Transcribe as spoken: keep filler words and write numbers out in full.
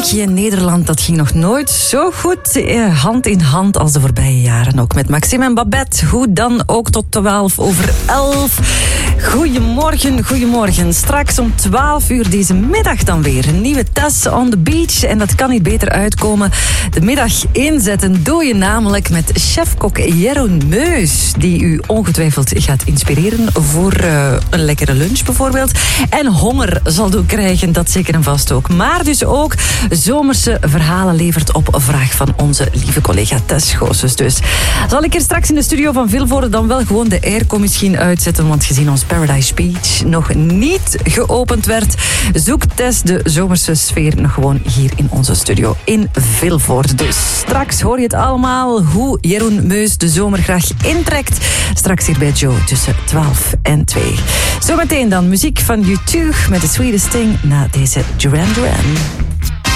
België en Nederland, dat ging nog nooit zo goed eh, hand in hand als de voorbije jaren. Ook met Maxime en Babette. Hoe dan ook tot twaalf over elf. Goedemorgen, goedemorgen. Straks om twaalf uur deze middag dan weer. Een nieuwe Tess on the Beach. En dat kan niet beter uitkomen. De middag inzetten doe je namelijk met chefkok Jeroen Meus. Die u ongetwijfeld gaat inspireren voor uh, een lekkere lunch bijvoorbeeld. En honger zal doen krijgen, dat zeker en vast ook. Maar dus ook zomerse verhalen levert op vraag van onze lieve collega Tess Goossens. Dus zal ik er straks in de studio van Vilvoorde dan wel gewoon de airco misschien uitzetten, want gezien ons Paradise Beach nog niet geopend werd, zoekt Tess de zomerse sfeer nog gewoon hier in onze studio in Vilvoorde. Dus straks hoor je het allemaal hoe Jeroen Meus de zomer graag intrekt. Straks hier bij Joe tussen twaalf en twee. Zometeen dan muziek van U twee met The Sweetest Thing na deze Duran Duran.